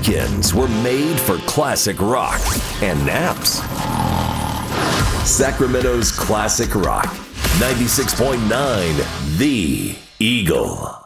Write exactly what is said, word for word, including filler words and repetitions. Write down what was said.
weekends were made for classic rock and naps. Sacramento's Classic Rock, ninety-six point nine The Eagle.